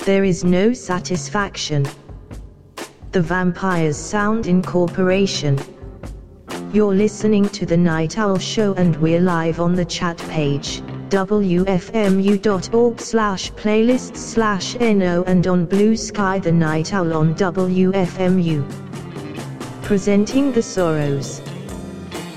There is no satisfaction. The Vampires Sound Incorporation. You're listening to The Night Owl Show and we're live on the chat page, wfmu.org/playlists/no and on Blue Sky The Night Owl on WFMU. Presenting the Sorrows.